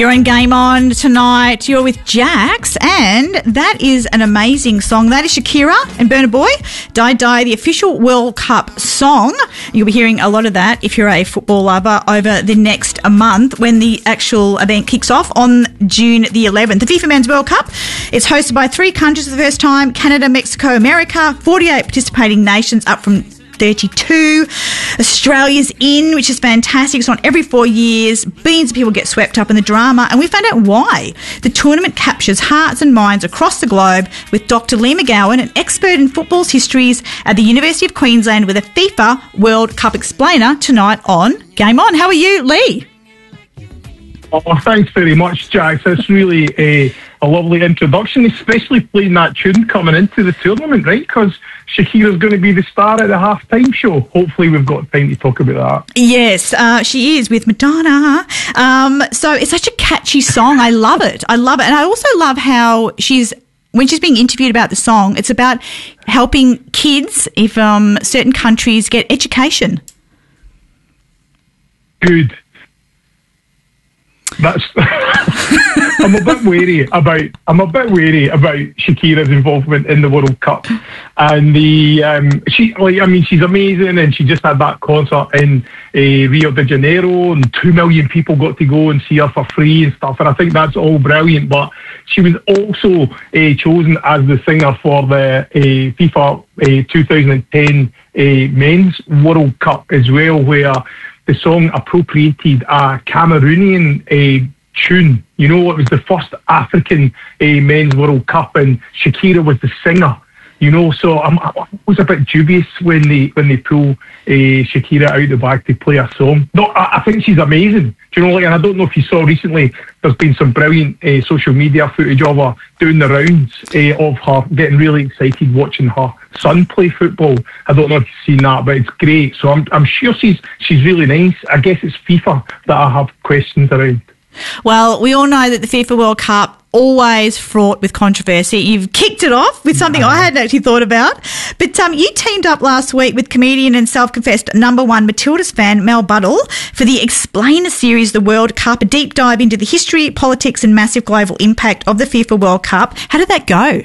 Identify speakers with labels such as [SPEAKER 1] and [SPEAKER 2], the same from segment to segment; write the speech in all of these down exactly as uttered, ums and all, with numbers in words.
[SPEAKER 1] You're on Game On tonight. You're with Jax, and that is an amazing song. That is Shakira and Burna Boy, Die Die, the official World Cup song. You'll be hearing a lot of that if you're a football lover over the next month when the actual event kicks off on June the eleventh. The FIFA Men's World Cup is hosted by three countries for the first time: Canada, Mexico, America. forty-eight participating nations, up from thirty-two. Australia's in, which is fantastic. It's on every four years. Beans of people get swept up in the drama, and we found out why. The tournament captures hearts and minds across the globe with Doctor Lee McGowan, an expert in football's histories at the University of Queensland, with a FIFA World Cup explainer tonight on Game On. How are you, Lee?
[SPEAKER 2] Oh, thanks very much, Jax. That's really a, a lovely introduction, especially playing that tune coming into the tournament, right? Because Shakira's going to be the star at the halftime show. Hopefully we've got time to talk about that.
[SPEAKER 1] Yes, uh, she is, with Madonna. Um, so it's such a catchy song. I love it. I love it. And I also love how she's, when she's being interviewed about the song, it's about helping kids if um, certain countries get education.
[SPEAKER 2] Good. That's. I'm a bit wary about. I'm a bit wary about Shakira's involvement in the World Cup, and the um, she. Like, I mean, she's amazing, and she just had that concert in uh, Rio de Janeiro, and two million people got to go and see her for free and stuff. And I think that's all brilliant. But she was also uh, chosen as the singer for the uh, FIFA uh, twenty ten uh, Men's World Cup as well, where the song appropriated a Cameroonian uh, tune. You know, it was the first African uh, Men's World Cup, and Shakira was the singer. You know, so I'm, I was a bit dubious when they when they pull uh, Shakira out the bag to play a song. No, I, I think she's amazing. Do you know, like, and I don't know if you saw recently, there's been some brilliant uh, social media footage of her doing the rounds uh, of her getting really excited watching her son play football. I don't know if you've seen that, but it's great. So I'm I'm sure she's she's really nice. I guess it's FIFA that I have questions around.
[SPEAKER 1] Well, we all know that the FIFA World Cup always fraught with controversy. You've kicked it off with something I hadn't actually thought about. But um, you teamed up last week with comedian and self-confessed number one Matildas fan Mel Buddle for the Explainer series, The World Cup, a deep dive into the history, politics and massive global impact of the FIFA World Cup. How did that go?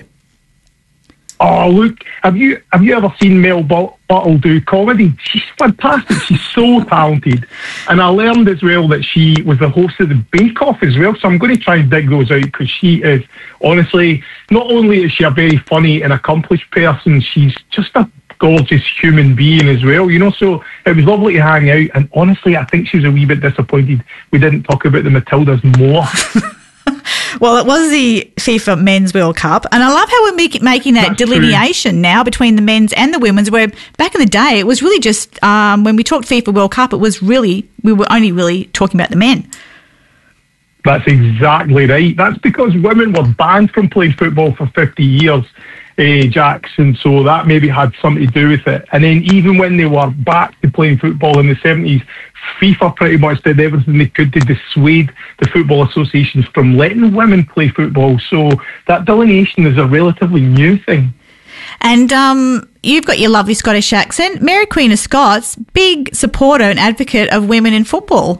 [SPEAKER 2] Oh, look, have you have you ever seen Mel Buddle do comedy? She's fantastic. She's so talented. And I learned as well that she was the host of the Bake Off as well. So I'm going to try and dig those out, because she is, honestly, not only is she a very funny and accomplished person, she's just a gorgeous human being as well, you know. So it was lovely to hang out. And honestly, I think she was a wee bit disappointed we didn't talk about the Matildas more.
[SPEAKER 1] Well, it was the FIFA Men's World Cup, and I love how we're make, making that That's delineation true. now between the men's and the women's, where back in the day it was really just, um, when we talked FIFA World Cup, it was really, we were only really talking about the men.
[SPEAKER 2] That's exactly right. That's because women were banned from playing football for fifty years, uh, Jackson, so that maybe had something to do with it. And then even when they were back to playing football in the seventies, FIFA pretty much did everything they could to dissuade the football associations from letting women play football. So that delineation is a relatively new thing.
[SPEAKER 1] And um, you've got your lovely Scottish accent. Mary Queen of Scots, big supporter and advocate of women in football.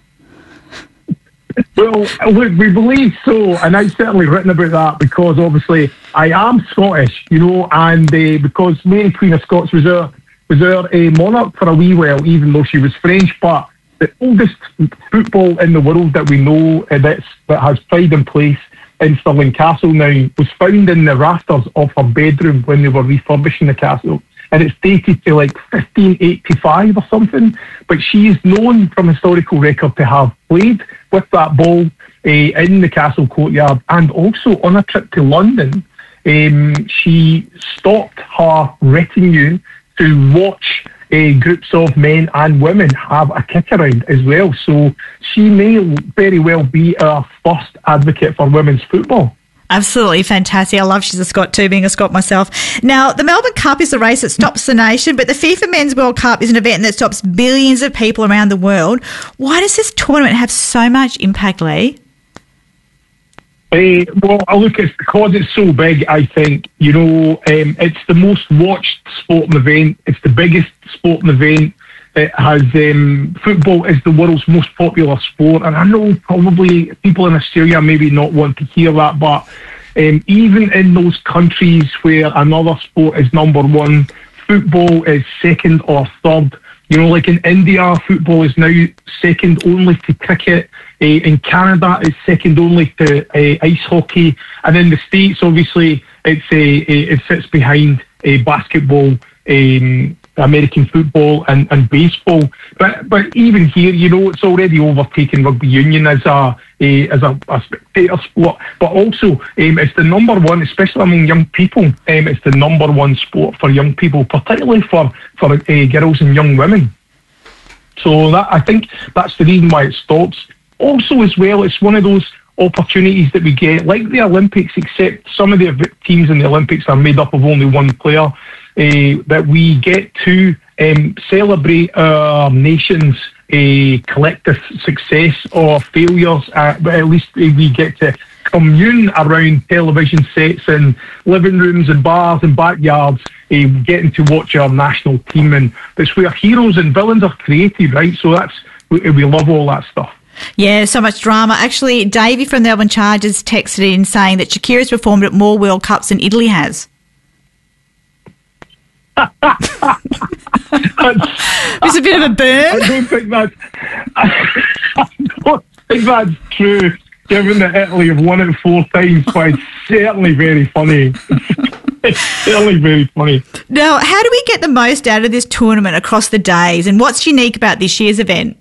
[SPEAKER 2] Well, look, we believe so, and I've certainly written about that because obviously I am Scottish, you know, and uh, because Mary Queen of Scots was our was our uh, monarch for a wee while, even though she was French. But the oldest football in the world that we know uh, that's, that has pride in place in Stirling Castle now was found in the rafters of her bedroom when they were refurbishing the castle. And it's dated to like fifteen eighty-five or something. But she is known from historical record to have played with that ball uh, in the castle courtyard, and also on a trip to London, um, she stopped her retinue to watch uh, groups of men and women have a kick around as well. So she may very well be our first advocate for women's football.
[SPEAKER 1] Absolutely fantastic. I love she's a Scot too, being a Scot myself. Now, the Melbourne Cup is the race that stops the nation, but the FIFA Men's World Cup is an event that stops billions of people around the world. Why does this tournament have so much impact, Lee?
[SPEAKER 2] Uh, well, look, it's because it's so big, I think. You know, um, it's the most watched sporting event. It's the biggest sporting event uh, it has um, football is the world's most popular sport, and I know probably people in Australia maybe not want to hear that, but um, even in those countries where another sport is number one, football is second or third. You know, like in India, football is now second only to cricket. Uh, in Canada, it's second only to uh, ice hockey, and in the States, obviously, it's uh, it sits behind uh, basketball, um, American football, and, and baseball. But but even here, you know, it's already overtaken rugby union as a uh, as a, a spectator sport. But also, um, it's the number one, especially among young people. Um, it's the number one sport for young people, particularly for for uh, girls and young women. So that I think that's the reason why it stops. Also, as well, it's one of those opportunities that we get, like the Olympics, except some of the teams in the Olympics are made up of only one player, uh, that we get to um, celebrate our nation's uh, collective success or failures, uh, but at least uh, we get to commune around television sets and living rooms and bars and backyards, uh, getting to watch our national team, and that's where heroes and villains are created, right? So that's we, we love all that stuff.
[SPEAKER 1] Yeah, so much drama. Actually, Davey from the Melbourne Chargers texted in saying that Shakira's performed at more World Cups than Italy has. It's a bit of a burn.
[SPEAKER 2] I don't think that's, I don't think that's true, given that Italy have won it four times, but it's certainly very funny. It's certainly very funny.
[SPEAKER 1] Now, how do we get the most out of this tournament across the days, and what's unique about this year's event?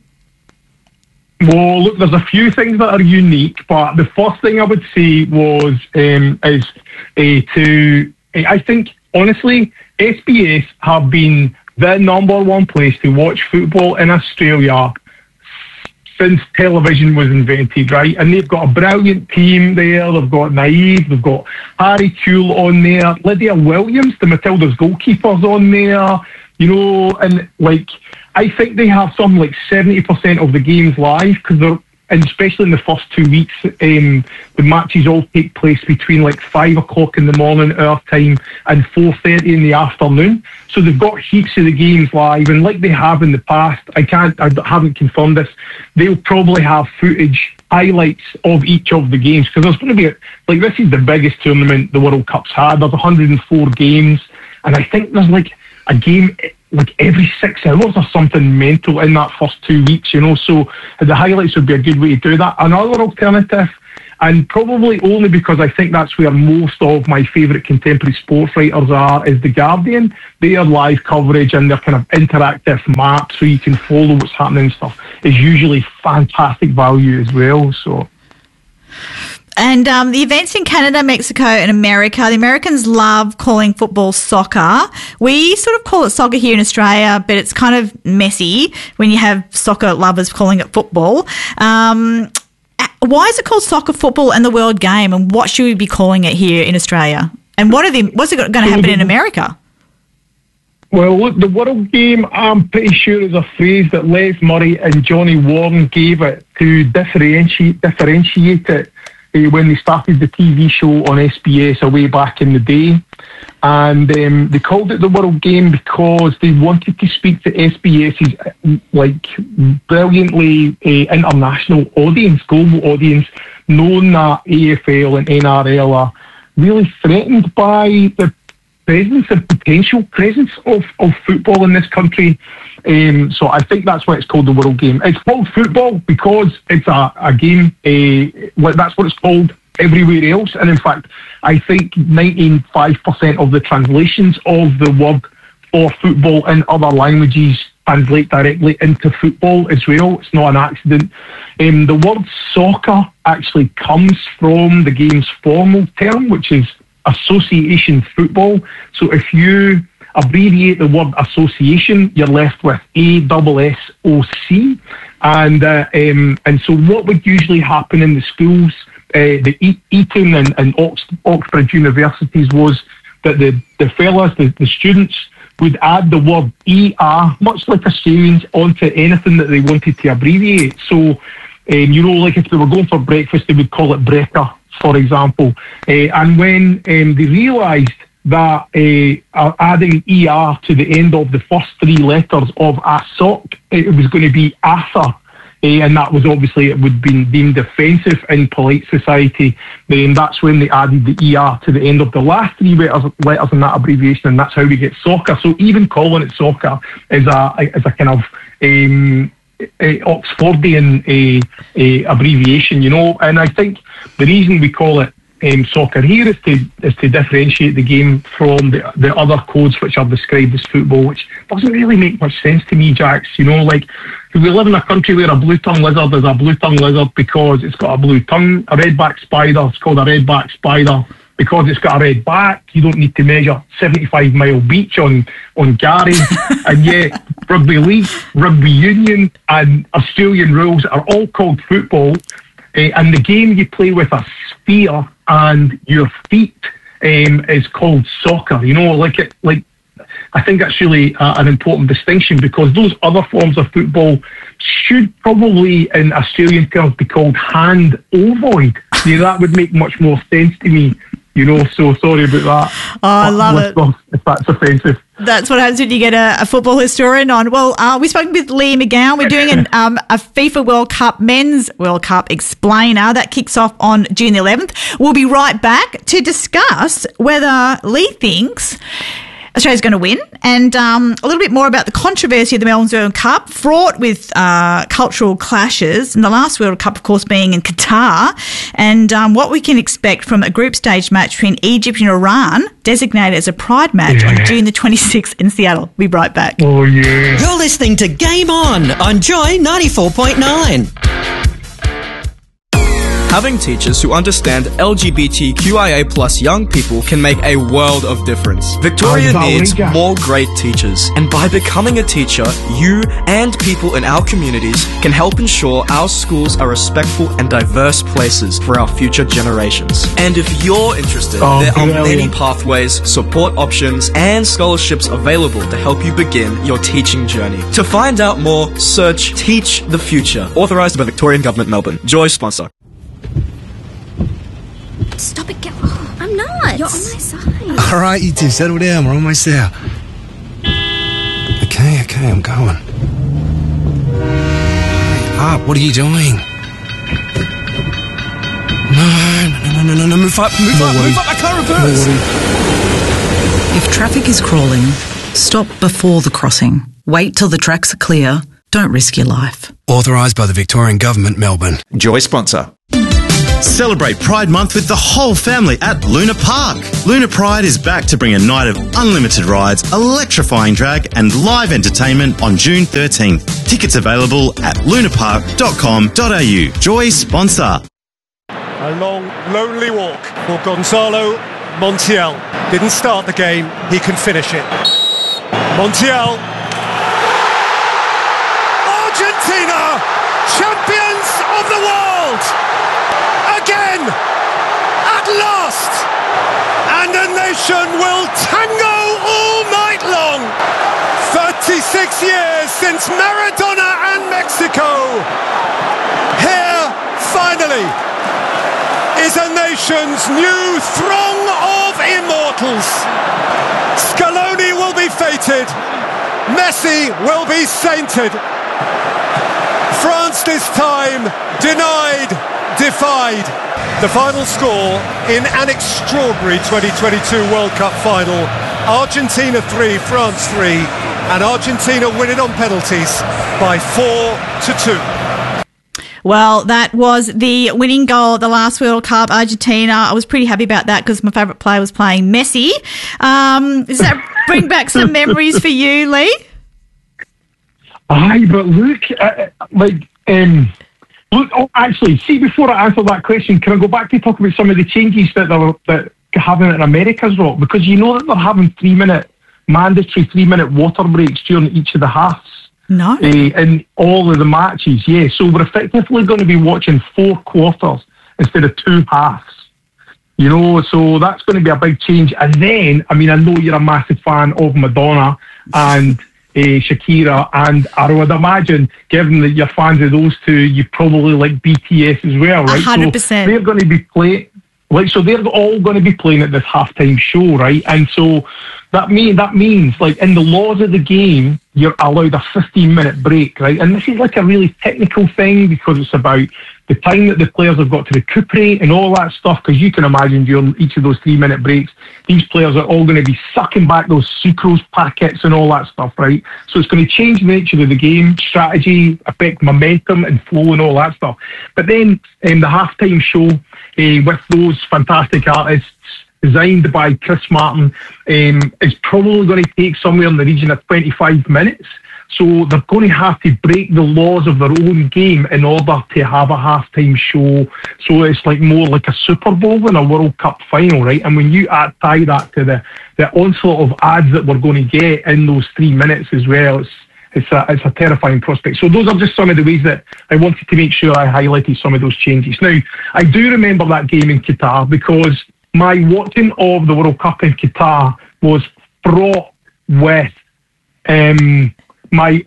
[SPEAKER 2] Well, look, there's a few things that are unique, but the first thing I would say was um, is uh, to uh, I think honestly, S B S have been the number one place to watch football in Australia since television was invented, right? And they've got a brilliant team there. They've got Naive, they've got Harry Kewell on there, Lydia Williams, the Matildas goalkeeper's on there, you know, and like. I think they have something like seventy percent of the games live, because they're, and especially in the first two weeks, um, the matches all take place between like five o'clock in the morning our time and four thirty in the afternoon. So they've got heaps of the games live, and like they have in the past, I can't, I haven't confirmed this, they'll probably have footage, highlights of each of the games, because there's going to be, a, like this is the biggest tournament the World Cup's had. There's one hundred four games, and I think there's like a game like every six hours or something mental in that first two weeks, you know, so the highlights would be a good way to do that. Another alternative, and probably only because I think that's where most of my favourite contemporary sports writers are, is The Guardian. Their live coverage and their kind of interactive map so you can follow what's happening and stuff is usually fantastic value as well, so...
[SPEAKER 1] And um, the events in Canada, Mexico and America, the Americans love calling football soccer. We sort of call it soccer here in Australia, but it's kind of messy when you have soccer lovers calling it football. Um, why is it called soccer, football and the world game, and what should we be calling it here in Australia? And what are the, what's it going to happen in America?
[SPEAKER 2] Well, look, the world game, I'm pretty sure, is a phrase that Les Murray and Johnny Warren gave it to differentiate, differentiate it. Uh, when they started the T V show on S B S a way back in the day, and um, they called it the World Game because they wanted to speak to SBS's like brilliantly uh, international audience, global audience, knowing that A F L and N R L are really threatened by the presence and potential presence of, of football in this country. Um, so I think that's why it's called the World Game. It's called football because it's a, a game, uh, that's what it's called everywhere else. And in fact, I think ninety-five percent of the translations of the word for football in other languages translate directly into football as well. It's not an accident. Um, the word soccer actually comes from the game's formal term, which is association football. So if you abbreviate the word association, you're left with A S S O C. And uh, um, and so what would usually happen in the schools, uh, the e- Eton and, and Ox- Oxbridge universities, was that the, the fellas, the, the students, would add the word E R, much like Australians, onto anything that they wanted to abbreviate. So, um, you know, like if they were going for breakfast, they would call it brekker, for example. Uh, and when um, they realised that uh, uh, adding E R to the end of the first three letters of a sock, it was going to be Arthur. Uh, and that was obviously, it would have been deemed offensive in polite society. Then that's when they added the E R to the end of the last three letters, letters in that abbreviation, and that's how we get soccer. So even calling it soccer is a is a kind of um, a Oxfordian a, a abbreviation, you know. And I think the reason we call it um, soccer here is to is to differentiate the game from the the other codes which are described as football, which doesn't really make much sense to me, Jax. You know, like, we live in a country where a blue-tongue lizard is a blue-tongue lizard because it's got a blue tongue. A red-back spider is called a red-back spider because it's got a red back. You don't need to measure seventy-five mile beach on, on Gary. And yet, rugby league, rugby union and Australian rules are all called football. Uh, and the game you play with a sphere and your feet um, is called soccer. You know, like it, like I think that's really uh, an important distinction, because those other forms of football should probably, in Australian terms, be called hand ovoid. Yeah, that would make much more sense to me. You know, so sorry about that.
[SPEAKER 1] Oh, I love it.
[SPEAKER 2] If that's offensive.
[SPEAKER 1] That's what happens when you get a, a football historian on. Well, uh, we spoke with Lee McGowan. We're doing an, um, a FIFA World Cup, Men's World Cup Explainer. That kicks off on June the eleventh. We'll be right back to discuss whether Lee thinks Australia's going to win, and um, a little bit more about the controversy of the Melbourne World Cup, fraught with uh, cultural clashes, and the last World Cup, of course, being in Qatar, and um, what we can expect from a group stage match between Egypt and Iran, designated as a Pride match yeah. on June the twenty-sixth in Seattle. We'll be right back.
[SPEAKER 2] Oh, yeah.
[SPEAKER 3] You're listening to Game On on Joy ninety-four point nine.
[SPEAKER 4] Having teachers who understand L G B T Q I A plus young people can make a world of difference. Victoria
[SPEAKER 2] Oh,
[SPEAKER 4] needs
[SPEAKER 2] Valeria.
[SPEAKER 4] more great teachers, and by becoming a teacher, you and people in our communities can help ensure our schools are respectful and diverse places for our future generations. And if you're interested,
[SPEAKER 2] Oh,
[SPEAKER 4] there are many
[SPEAKER 2] brilliant.
[SPEAKER 4] pathways, support options, and scholarships available to help you begin your teaching journey. To find out more, search Teach the Future, authorised by Victorian Government Melbourne. Joy sponsor.
[SPEAKER 5] Stop it, get oh, I'm not. You're on my side.
[SPEAKER 6] All right, you two, settle down. We're almost there. Okay, okay, I'm going. Hurry up, what are you doing? No, no, no, no, no, no, move up, move up, move up, I can't reverse.
[SPEAKER 7] If traffic is crawling, stop before the crossing. Wait till the tracks are clear. Don't risk your life.
[SPEAKER 6] Authorised by the Victorian Government, Melbourne.
[SPEAKER 8] Joy sponsor. Celebrate Pride Month with the whole family at Luna Park. Luna Pride is back to bring a night of unlimited rides, electrifying drag and live entertainment on June thirteenth. Tickets available at lunapark dot com dot a u. Joy sponsor.
[SPEAKER 9] A long, lonely walk for Gonzalo Montiel. Didn't start the game, he can finish it. Montiel. Argentina, champions of the world! Again! At last! And a nation will tango all night long! thirty-six years since Maradona and Mexico! Here, finally, is a nation's new throng of immortals! Scaloni will be fated. Messi will be sainted. France this time denied, defied. The final score in an extraordinary twenty twenty-two World Cup final. Argentina three, France three, and Argentina winning on penalties by four to two.
[SPEAKER 1] Well, that was the winning goal at the last World Cup, Argentina. I was pretty happy about that because my favourite player was playing Messi. Um, does that bring back some memories for you, Lee?
[SPEAKER 2] Aye, but look, uh, like, um, look. Oh, actually, see, before I answer that question, can I go back to talk about some of the changes that they're that having in America's Rock? Because you know that they're having three-minute mandatory three-minute water breaks during each of the halves.
[SPEAKER 1] No.
[SPEAKER 2] Uh, in all of the matches, yeah. So we're effectively going to be watching four quarters instead of two halves. You know, so that's going to be a big change. And then, I mean, I know you're a massive fan of Madonna and Uh, Shakira, and I would imagine, given that you're fans of those two, you probably like B T S as well, right?
[SPEAKER 1] one hundred percent.
[SPEAKER 2] So they're going to be play, Like, so they're all going to be playing at this halftime show, right? And so that mean that means, like, in the laws of the game, you're allowed a fifteen minute break, right? And this is like a really technical thing because it's about the time that the players have got to recuperate and all that stuff. Because you can imagine during each of those three minute breaks, these players are all going to be sucking back those sucrose packets and all that stuff, right? So it's going to change the nature of the game, strategy, affect momentum and flow and all that stuff. But then um, the halftime show uh, with those fantastic artists, designed by Chris Martin, um, is probably going to take somewhere in the region of twenty-five minutes. So they're going to have to break the laws of their own game in order to have a halftime show. So it's like more like a Super Bowl than a World Cup final, right? And when you add, tie that to the, the onslaught of ads that we're going to get in those three minutes as well, it's It's a, it's a terrifying prospect. So those are just some of the ways that I wanted to make sure I highlighted some of those changes. Now, I do remember that game in Qatar because my watching of the World Cup in Qatar was fraught with um, my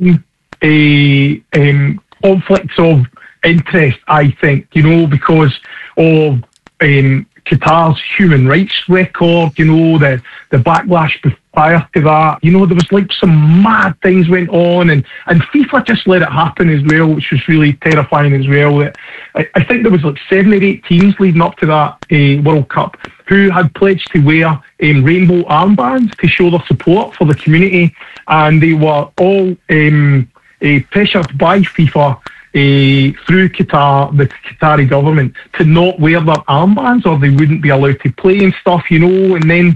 [SPEAKER 2] uh, um, conflicts of interest, I think, you know, because of um, Qatar's human rights record, you know, the, the backlash prior to that. You know, there was like some mad things went on, and, and FIFA just let it happen as well, which was really terrifying as well. I, I think there was like seven or eight teams leading up to that uh, World Cup who had pledged to wear um, rainbow armbands to show their support for the community, and they were all um, uh, pressured by FIFA Uh, through Qatar, the Qatari government, to not wear their armbands or they wouldn't be allowed to play and stuff, you know. And then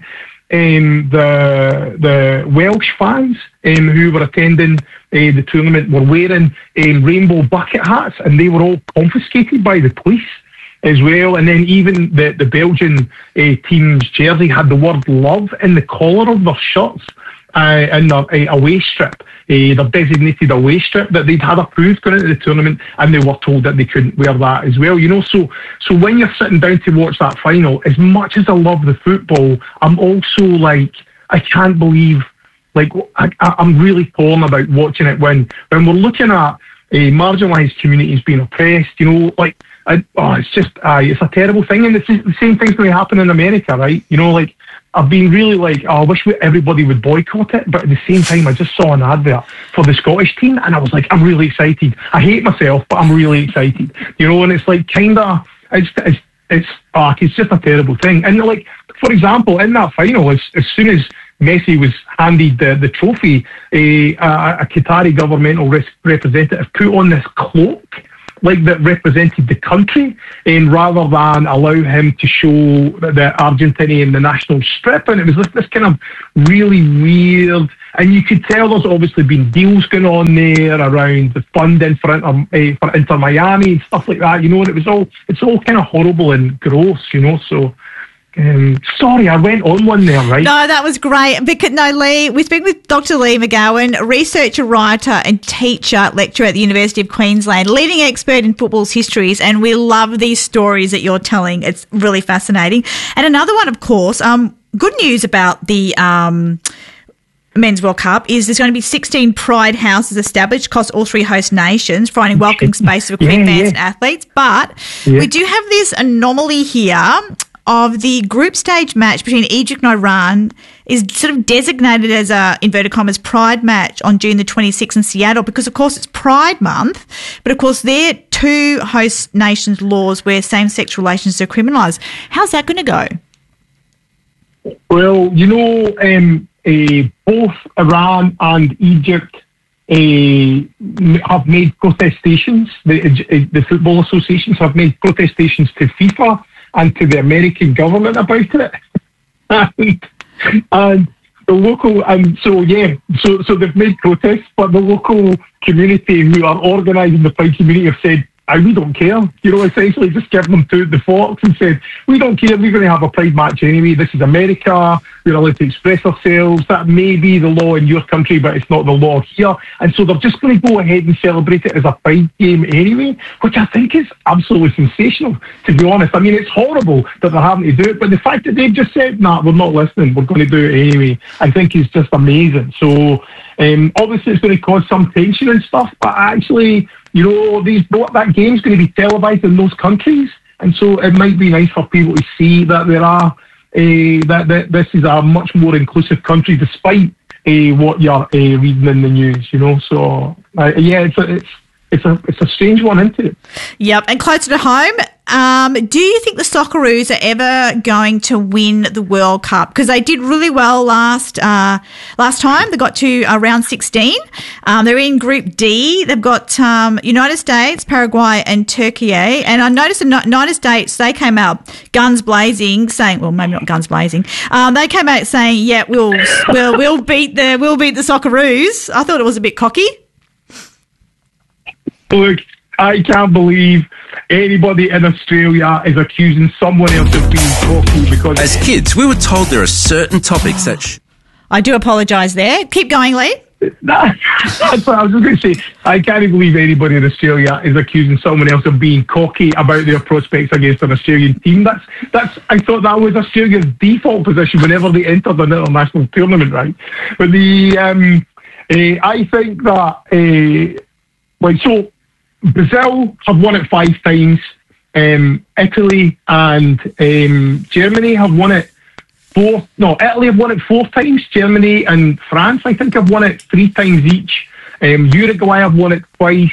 [SPEAKER 2] um, the the Welsh fans um, who were attending uh, the tournament were wearing um, rainbow bucket hats, and they were all confiscated by the police as well. And then even the, the Belgian uh, team's jersey had the word love in the collar of their shirts. Uh, in their uh, away strip, uh, their designated away strip that they'd had approved going into the tournament, and they were told that they couldn't wear that as well. You know, so so when you're sitting down to watch that final, as much as I love the football, I'm also like, I can't believe, like, I, I'm really torn about watching it when when we're looking at uh, marginalised communities being oppressed. You know, like, I, oh, it's just, uh, it's a terrible thing, and it's the same thing's going to happen in America, right? You know, like, I've been really like, oh, I wish everybody would boycott it, but at the same time, I just saw an advert for the Scottish team, and I was like, I'm really excited. I hate myself, but I'm really excited. You know, and it's like kind of, it's it's it's, oh, it's just a terrible thing. And like, for example, in that final, as, as soon as Messi was handed the, the trophy, a, a, a Qatari governmental representative put on this cloak, like, that represented the country, and rather than allow him to show the Argentinian, the national strip. And it was this, this kind of really weird, and you could tell there's obviously been deals going on there around the funding for Inter, uh, for Inter Miami and stuff like that, you know, and it was all, it's all kind of horrible and gross, you know, so... Um, sorry, I went on one there, right?
[SPEAKER 1] No, that was great. Because, no, Lee, we speak with Doctor Lee McGowan, researcher, writer and teacher, lecturer at the University of Queensland, leading expert in football's histories, and we love these stories that you're telling. It's really fascinating. And another one, of course, um, good news about the... Um, Men's World Cup is there's going to be sixteen Pride houses established across all three host nations, providing welcoming space for Queen
[SPEAKER 2] yeah,
[SPEAKER 1] fans
[SPEAKER 2] yeah.
[SPEAKER 1] and athletes. But
[SPEAKER 2] yeah.
[SPEAKER 1] we do have this anomaly here of the group stage match between Egypt and Iran is sort of designated as a, inverted commas, Pride match on June the twenty-sixth in Seattle because, of course, it's Pride Month. But, of course, they're two host nations' laws where same-sex relations are criminalised. How's that going to go?
[SPEAKER 2] Well, you know... Um, Uh, both Iran and Egypt uh, have made protestations. The, uh, the football associations have made protestations to FIFA and to the American government about it. and, and the local, and so yeah, so so they've made protests, but the local community who are organising the Pride community have said, I, we don't care. You know, essentially just given them to the forks and said, we don't care, we're going to have a Pride match anyway. This is America, we're allowed to express ourselves. That may be the law in your country, but it's not the law here. And so they're just going to go ahead and celebrate it as a Pride game anyway, which I think is absolutely sensational, to be honest. I mean, it's horrible that they're having to do it, but the fact that they've just said, nah, we're not listening, we're going to do it anyway, I think is just amazing. So um, obviously it's going to cause some tension and stuff, but actually... You know, these that game's going to be televised in those countries, And so it might be nice for people to see that there are, uh, that, that this is a much more inclusive country, despite uh, what you're uh, reading in the news, you know. So, uh, yeah, it's a, it's, it's, a, it's a strange one, isn't it?
[SPEAKER 1] Yep, and closer to home, um, do you think the Socceroos are ever going to win the World Cup? Because they did really well last uh, last time. They got to uh, round sixteen. Um, they're in Group D. They've got um, United States, Paraguay and Turkey. And I noticed the United States, they came out guns blazing, saying, well, maybe not guns blazing. Um, they came out saying, yeah, we'll we'll we'll beat the we'll beat the Socceroos. I thought it was a bit cocky.
[SPEAKER 2] Look, I can't believe anybody in Australia is accusing someone else of being cocky because...
[SPEAKER 6] As kids, we were told there are certain topics that... Sh-
[SPEAKER 1] I do apologise there. Keep going, Lee.
[SPEAKER 2] That, that's what I was just going to say. I can't believe anybody in Australia is accusing someone else of being cocky about their prospects against an Australian team. That's that's. I thought that was Australia's default position whenever they entered an international tournament, right? But the um, uh, I think that uh, like so. Brazil have won it five times. Um, Italy and um, Germany have won it four. No, Italy have won it four times. Germany and France, I think, have won it three times each. Um, Uruguay have won it twice,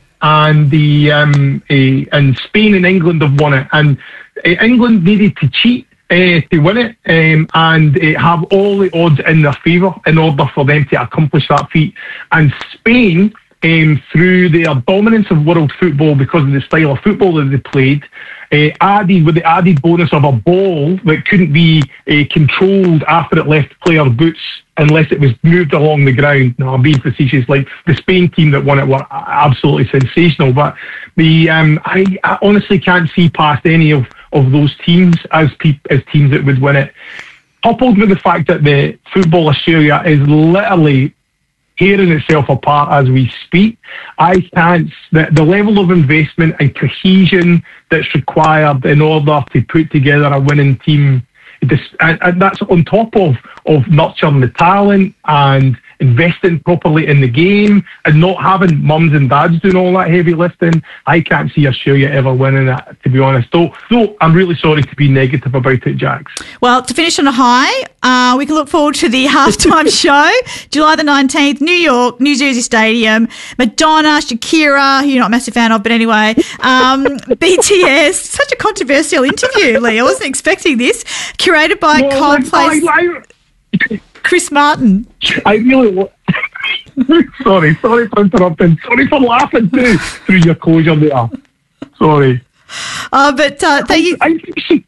[SPEAKER 2] and the um, uh, and Spain and England have won it. And uh, England needed to cheat uh, to win it, um, and uh, have all the odds in their favour in order for them to accomplish that feat. And Spain, Um, through their dominance of world football because of the style of football that they played, uh, added with the added bonus of a ball that couldn't be uh, controlled after it left player boots unless it was moved along the ground. No, I'm being facetious. Like the Spain team that won it were absolutely sensational, but the um, I, I honestly can't see past any of, of those teams as pe- as teams that would win it. Coupled with the fact that the Football Australia is literally tearing itself apart as we speak, I can't. The, the level of investment and cohesion that's required in order to put together a winning team, and, and that's on top of of nurturing the talent and investing properly in the game and not having mums and dads doing all that heavy lifting. I can't see Australia ever winning it, to be honest. Though, though I'm really sorry to be negative about it, Jax.
[SPEAKER 1] Well, to finish on a high, uh, we can look forward to the halftime show, July the nineteenth, New York, New Jersey Stadium. Madonna, Shakira, who you're not a massive fan of, but anyway, um, B T S. Such a controversial interview, Lee. I wasn't expecting this. Curated by
[SPEAKER 2] well,
[SPEAKER 1] Coldplay's
[SPEAKER 2] I, I,
[SPEAKER 1] Chris Martin.
[SPEAKER 2] I really... sorry, sorry for interrupting. Sorry for laughing too through your closure there. Sorry.
[SPEAKER 1] Uh, but uh, thank you.
[SPEAKER 2] I, I, think she,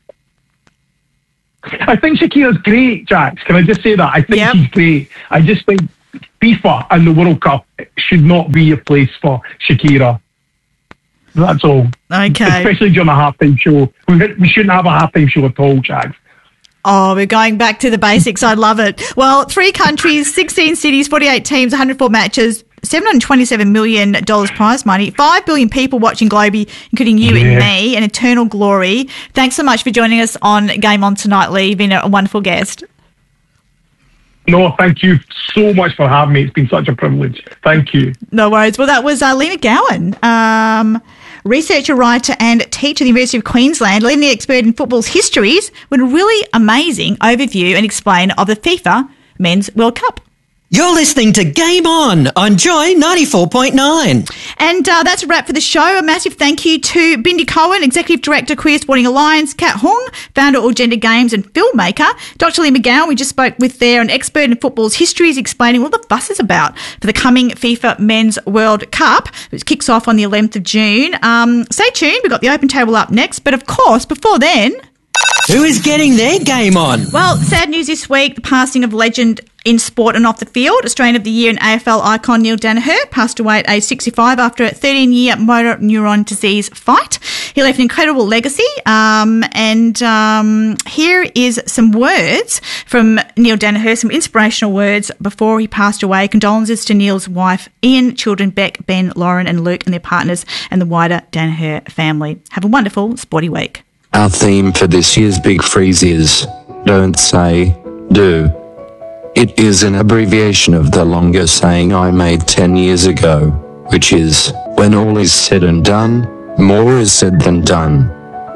[SPEAKER 2] I think Shakira's great, Jax. Can I just say that? I think
[SPEAKER 1] yep.
[SPEAKER 2] she's great. I just think FIFA and the World Cup should not be a place for Shakira. That's all.
[SPEAKER 1] Okay.
[SPEAKER 2] Especially during a halftime show. We, we shouldn't have a halftime show at all, Jax.
[SPEAKER 1] Oh, we're going back to the basics. I love it. Well, three countries, sixteen cities, forty-eight teams, one hundred four matches, seven hundred twenty-seven million dollars prize money, five billion people watching globally, including you yeah. and me, and eternal glory. Thanks so much for joining us on Game On tonight, Lee. You've been a wonderful guest.
[SPEAKER 2] No, thank you so much for having me. It's been such a privilege. Thank you.
[SPEAKER 1] No worries. Well, that was uh, Lee McGowan, um, researcher, writer and teacher at the University of Queensland, leading expert in football's histories with a really amazing overview and explain of the FIFA Men's World Cup.
[SPEAKER 3] You're listening to Game On on Joy ninety-four point nine.
[SPEAKER 1] And uh, that's a wrap for the show. A massive thank you to Bindi Cohen, Executive Director, Queer Sporting Alliance, Kat Hong, founder of All Gender Games and filmmaker, Doctor Lee McGowan, we just spoke with there, an expert in football's histories, explaining what the fuss is about for the coming FIFA Men's World Cup, which kicks off on the eleventh of June. Um, stay tuned. We've got the Open Table up next. But, of course, before then...
[SPEAKER 3] Who is getting their game on?
[SPEAKER 1] Well, sad news this week, the passing of legend in sport and off the field. Australian of the Year and A F L icon Neil Danaher passed away at age sixty-five after a thirteen-year motor neuron disease fight. He left an incredible legacy, um, and um, here is some words from Neil Danaher, some inspirational words before he passed away. Condolences to Neil's wife, Ian, children Beck, Ben, Lauren and Luke and their partners and the wider Danaher family. Have a wonderful sporty week.
[SPEAKER 10] Our theme for this year's Big Freeze is Don't Say, Do. It is an abbreviation of the longer saying I made ten years ago, which is, when all is said and done, more is said than done.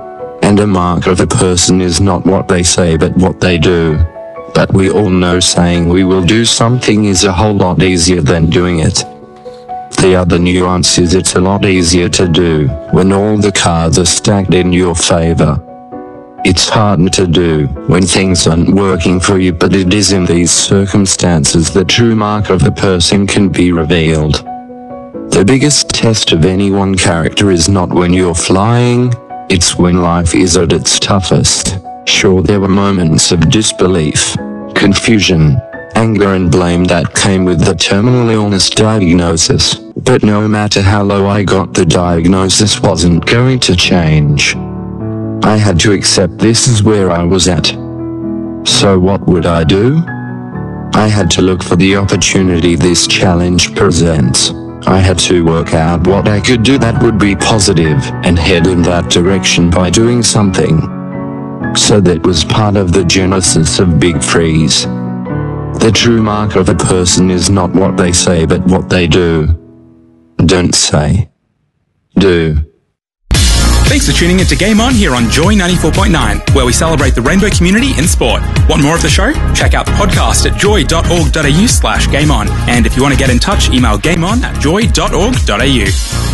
[SPEAKER 10] And a mark of a person is not what they say but what they do. But we all know saying we will do something is a whole lot easier than doing it. The other nuance is it's a lot easier to do when all the cards are stacked in your favor. It's harder to do when things aren't working for you, but it is in these circumstances the true mark of a person can be revealed. The biggest test of anyone's character is not when you're flying, it's when life is at its toughest. Sure, there were moments of disbelief, confusion, anger and blame that came with the terminal illness diagnosis, but no matter how low I got, the diagnosis wasn't going to change. I had to accept this is where I was at. So what would I do? I had to look for the opportunity this challenge presents. I had to work out what I could do that would be positive and head in that direction by doing something. So that was part of the genesis of Big Freeze. The true mark of a person is not what they say but what they do. Don't say. Do.
[SPEAKER 11] Thanks for tuning in to Game On here on Joy ninety-four point nine, where we celebrate the rainbow community in sport. Want more of the show? Check out the podcast at joy.org.au slash game on. And if you want to get in touch, email gameon at joy.org.au.